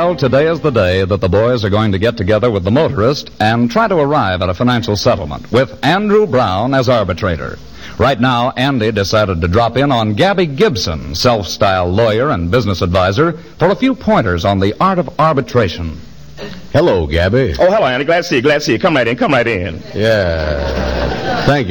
Well, today is the day that the boys are going to get together with the motorist and try to arrive at a financial settlement with Andrew Brown as arbitrator. Right now, Andy decided to drop in on Gabby Gibson, self-styled lawyer and business advisor, for a few pointers on the art of arbitration. Hello, Gabby. Oh, hello, Andy. Glad to see you. Come right in. Yeah. Thank you.